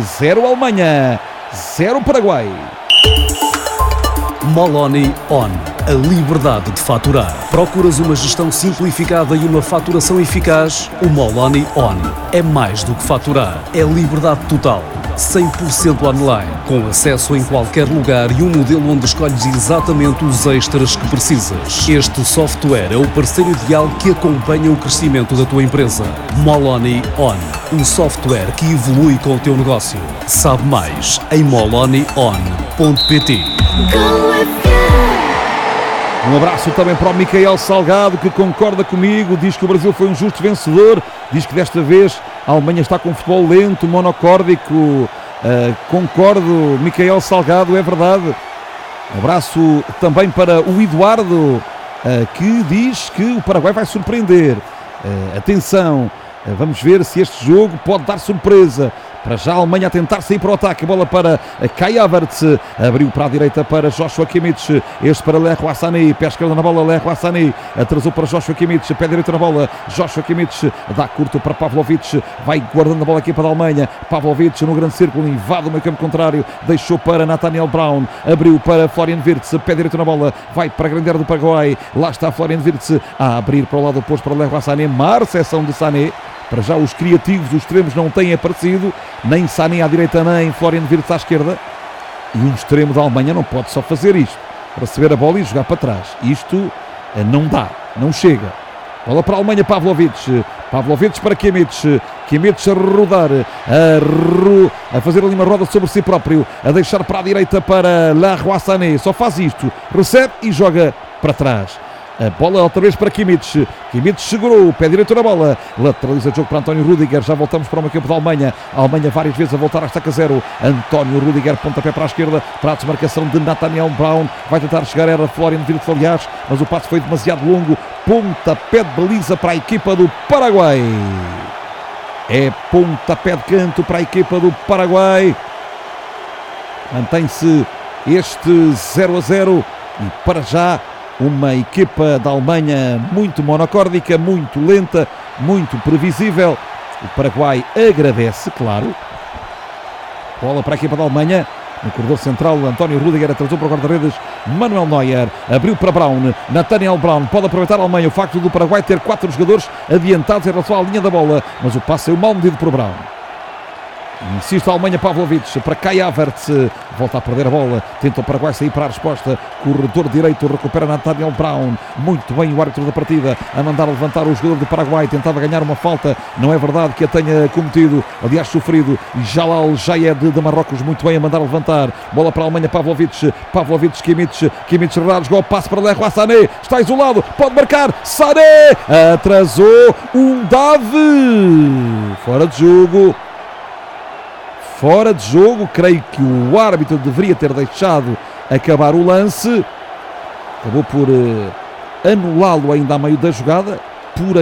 0 Alemanha, 0 Paraguai. Moloni On. A liberdade de faturar. Procuras uma gestão simplificada e uma faturação eficaz? O Moloni On é mais do que faturar. É liberdade total. 100% online, com acesso em qualquer lugar e um modelo onde escolhes exatamente os extras que precisas. Este software é o parceiro ideal que acompanha o crescimento da tua empresa. Moloni On. Um software que evolui com o teu negócio. Sabe mais em molonion.pt. Um abraço também para o Micael Salgado, que concorda comigo, diz que o Brasil foi um justo vencedor, diz que desta vez a Alemanha está com futebol lento, monocórdico. Concordo, Micael Salgado, é verdade. Um abraço também para o Eduardo, que diz que o Paraguai vai surpreender. Atenção, vamos ver se este jogo pode dar surpresa. Para já a Alemanha a tentar sair para o ataque. A bola para Kai Havertz. Abriu para a direita para Joshua Kimmich. Este para Leroy Sané. Pé esquerda na bola. Leroy Sané. Atrasou para Joshua Kimmich. Pé direito na bola. Joshua Kimmich dá curto para Pavlovic. Vai guardando a bola aqui para a Alemanha. Pavlovic no grande círculo. Invade o meio campo contrário. Deixou para Nathaniel Brown. Abriu para Florian Wirtz. Pé direito na bola. Vai para a grande área do Paraguai. Lá está Florian Wirtz a abrir para o lado oposto para Leroy Sané. Má recepção de Sané. Para já os criativos, os extremos não têm aparecido, nem Sané à direita, nem Florian Wirtz à esquerda. E um extremo da Alemanha não pode só fazer isto, para receber a bola e jogar para trás. Isto não dá, não chega. Bola para a Alemanha, Pavlovic. Pavlovic para Kimmich. Kimmich a rodar, a fazer ali uma roda sobre si próprio, a deixar para a direita para Leroy Sané. Só faz isto, recebe e joga para trás. A bola outra vez para Kimmich. Kimmich segurou o pé direito na bola. Lateraliza o jogo para António Rüdiger. Já voltamos para o meio campo da Alemanha. A Alemanha várias vezes a voltar à estaca zero. António Rüdiger, pontapé para a esquerda. Para a desmarcação de Nathaniel Brown. Vai tentar chegar, era Florian Wirtz, aliás, mas o passo foi demasiado longo. Pontapé de baliza para a equipa do Paraguai. É pontapé de canto para a equipa do Paraguai. Mantém-se este 0-0 e para já uma equipa da Alemanha muito monocórdica, muito lenta, muito previsível. O Paraguai agradece, claro. Bola para a equipa da Alemanha. No corredor central, António Rüdiger atrasou para o guarda-redes. Manuel Neuer abriu para Brown. Nathaniel Brown pode aproveitar a Alemanha. O facto do Paraguai ter 4 jogadores adiantados em relação à linha da bola. Mas o passe é mal medido por Brown. Insiste a Alemanha, Pavlovic para Kai Havertz, volta a perder a bola, tenta o Paraguai sair para a resposta, corredor direito, recupera Nathaniel Brown, muito bem o árbitro da partida, a mandar levantar o jogador do Paraguai, tentava ganhar uma falta, não é verdade que a tenha cometido, aliás sofrido, Jalal Jayed de Marrocos, muito bem a mandar levantar, bola para a Alemanha, Pavlovic, Kimmich rasgou o passe para Leroy Sané, está isolado, pode marcar, Sané, atrasou um Dave, fora de jogo. Fora de jogo, creio que o árbitro deveria ter deixado acabar o lance. Acabou por anulá-lo ainda a meio da jogada. Por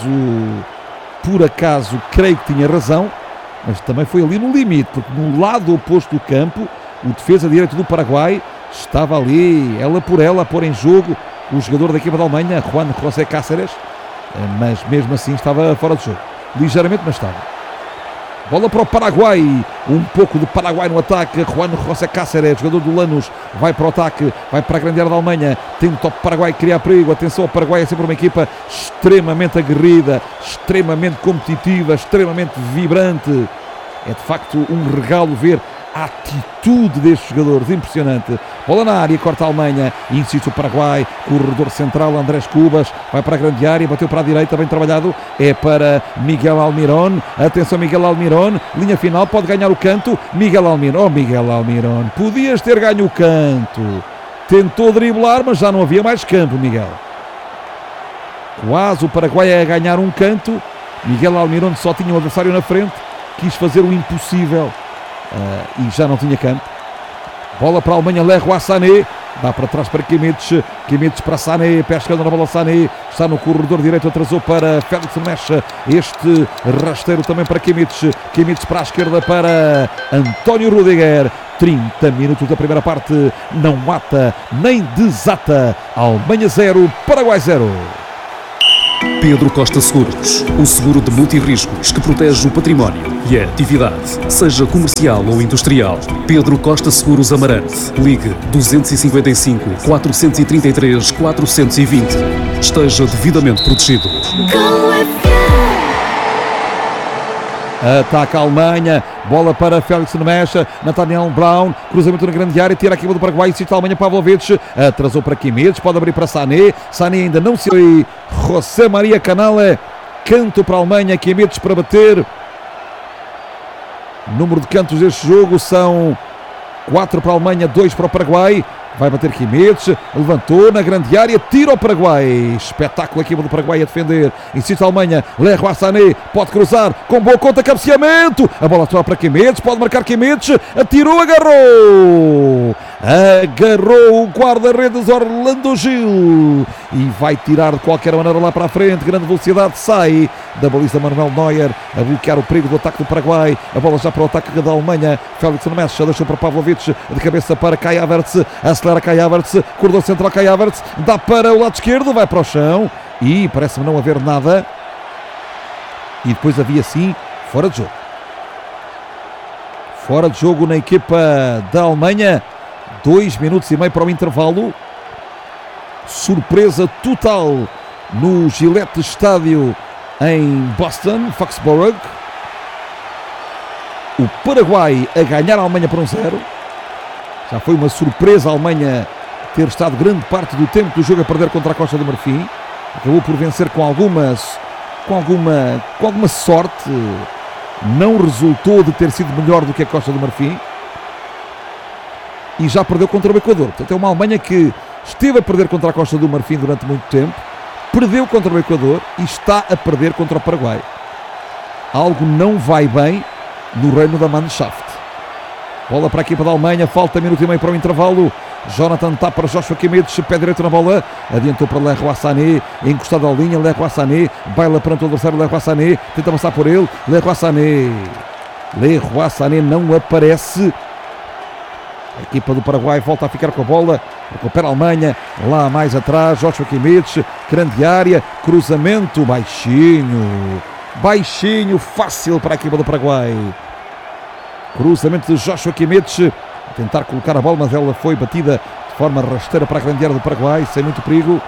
acaso, creio que tinha razão, mas também foi ali no limite, porque no lado oposto do campo, o defesa direito do Paraguai estava ali, ela por ela, a pôr em jogo o jogador da equipa da Alemanha, Juan José Cáceres, mas mesmo assim estava fora de jogo. Ligeiramente, mas estava. Bola para o Paraguai, um pouco de Paraguai no ataque, Juan José Cáceres, jogador do Lanús, vai para o ataque, vai para a grande área da Alemanha, tenta o Paraguai criar perigo, atenção, o Paraguai é sempre uma equipa extremamente aguerrida, extremamente competitiva, extremamente vibrante, é de facto um regalo ver a atitude destes jogadores, impressionante. Bola na área, corta a Alemanha, insiste o Paraguai, corredor central, Andrés Cubas, vai para a grande área, bateu para a direita, bem trabalhado, é para Miguel Almirón, atenção Miguel Almirón, linha final, pode ganhar o canto, Miguel Almirón, podias ter ganho o canto, tentou driblar, mas já não havia mais campo, Miguel. Quase o Paraguai a ganhar um canto, Miguel Almirón só tinha um adversário na frente, quis fazer o impossível, e já não tinha campo. Bola para a Alemanha, Leroy Sané, dá para trás para Kimmich para Sané, pé esquerdo na bola, Sané está no corredor direito, atrasou para Félix Mecha, este rasteiro também para Kimmich para a esquerda para António Rüdiger. 30 minutos da primeira parte, não mata nem desata. Alemanha 0, Paraguai 0. Pedro Costa Seguros, o seguro de multirriscos que protege o património e a atividade, seja comercial ou industrial. Pedro Costa Seguros Amarante. Ligue 255 433 420. Esteja devidamente protegido. Ataca a Alemanha, bola para Félix Nemecha, Nathaniel Brown, cruzamento na grande área, tira aqui do Paraguai, insiste a Alemanha, Pavlovic, atrasou para Kimmich, pode abrir para Sané, Sané ainda não se foi, José Maria Canale, canto para a Alemanha, Kimmich para bater, número de cantos deste jogo são 4 para a Alemanha, 2 para o Paraguai. Vai bater Kimmich, levantou na grande área, tira o Paraguai. Espetáculo aqui do Paraguai a defender. Insiste a Alemanha, Leroy Sané, pode cruzar, com boa conta, cabeceamento. A bola toca para Kimmich, pode marcar Kimmich, atirou, agarrou. Agarrou o guarda-redes Orlando Gil. E vai tirar de qualquer maneira lá para a frente. Grande velocidade, sai da baliza Manuel Neuer a bloquear o perigo do ataque do Paraguai. A bola já para o ataque da Alemanha. Félix Nemecha deixou para Pavlovic, de cabeça para Kai Havertz. Acelera Kai Havertz, corredor central Kai Havertz, dá para o lado esquerdo, vai para o chão e parece-me não haver nada. E depois havia sim fora de jogo. Fora de jogo na equipa da Alemanha. 2 minutos e meio para o intervalo. Surpresa total no Gillette Stadium em Boston, Foxborough. O Paraguai a ganhar a Alemanha por 1-0. Já foi uma surpresa a Alemanha ter estado grande parte do tempo do jogo a perder contra a Costa do Marfim. Acabou por vencer com alguma sorte. Não resultou de ter sido melhor do que a Costa do Marfim. E já perdeu contra o Equador. Portanto, é uma Alemanha que esteve a perder contra a Costa do Marfim durante muito tempo, perdeu contra o Equador e está a perder contra o Paraguai. Algo não vai bem no reino da Mannschaft. Bola para a equipa da Alemanha, falta minuto e meio para o intervalo. Jonathan está para Joshua Kimmich, pé direito na bola, adiantou para Leroy Sané, encostado à linha, Leroy Sané, baila perante o adversário, Leroy Sané, tenta passar por ele, Leroy Sané não aparece. A equipa do Paraguai volta a ficar com a bola, recupera a Alemanha, lá mais atrás, Joshua Kimmich, grande área, cruzamento, baixinho, fácil para a equipa do Paraguai. Cruzamento de Joshua Kimmich, a tentar colocar a bola, mas ela foi batida de forma rasteira para a grande área do Paraguai, sem muito perigo.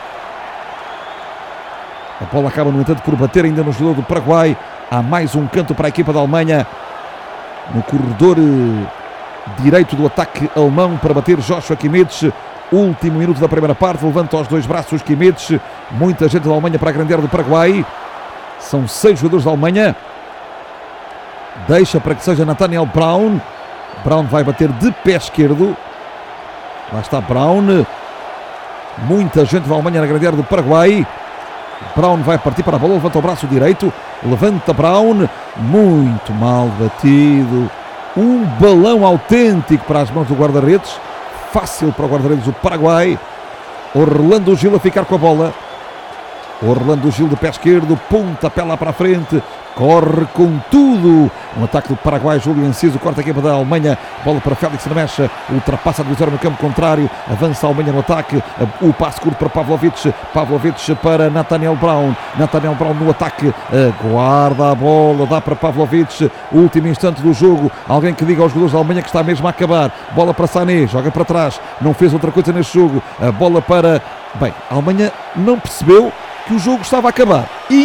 A bola acaba, no entanto, por bater ainda no jogador do Paraguai. Há mais um canto para a equipa da Alemanha, no corredor direito do ataque alemão para bater Joshua Kimmich. Último minuto da primeira parte, levanta aos dois braços Kimmich, muita gente da Alemanha para a grande área do Paraguai. São 6 jogadores da Alemanha. Deixa para que seja Nathaniel Brown. Brown vai bater de pé esquerdo. Lá está Brown. Muita gente da Alemanha na grande área do Paraguai. Brown vai partir para a bola, levanta o braço direito, levanta Brown, muito mal batido. Um balão autêntico para as mãos do guarda-redes. Fácil para o guarda-redes do Paraguai. Orlando Gil a ficar com a bola. Orlando Gil de pé esquerdo, pontapé lá para a frente, corre com tudo. Um ataque do Paraguai, Júlio Enciso, corta a equipa da Alemanha, bola para Félix Nemecha, ultrapassa do zero no campo contrário, avança a Alemanha no ataque, o passe curto para Pavlovic para Nathaniel Brown no ataque, guarda a bola, dá para Pavlovic, último instante do jogo, alguém que diga aos jogadores da Alemanha que está mesmo a acabar, bola para Sané, joga para trás, não fez outra coisa neste jogo, a bola para... Bem, a Alemanha não percebeu que o jogo estava a acabar.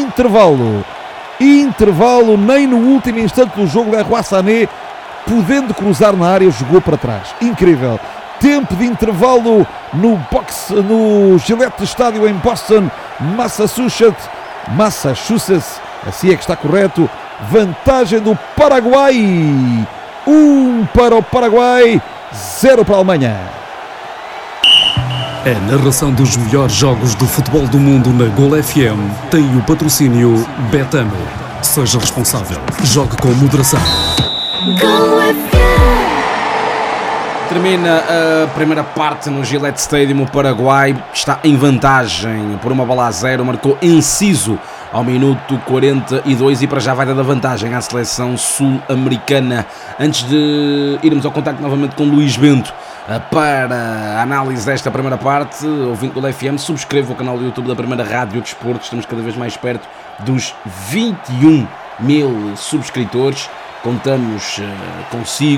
Intervalo, nem no último instante do jogo, Leroy Sané, podendo cruzar na área, jogou para trás. Incrível. Tempo de intervalo no Gillette Stadium em Boston, Massachusetts. Assim é que está correto. Vantagem do Paraguai. 1 para o Paraguai, 0 para a Alemanha. A narração dos melhores jogos do futebol do mundo na Gol FM tem o patrocínio Betano. Seja responsável. Jogue com moderação. Gol FM. termina a primeira parte no Gillette Stadium. O Paraguai está em vantagem por 1-0, marcou Enciso ao minuto 42 e para já vai dar vantagem à seleção sul-americana. Antes de irmos ao contacto novamente com Luís Bento para a análise desta primeira parte, ouvinte do FM, subscreva o canal do YouTube da Primeira Rádio Desporto. Estamos cada vez mais perto dos 21 mil subscritores. Contamos consigo.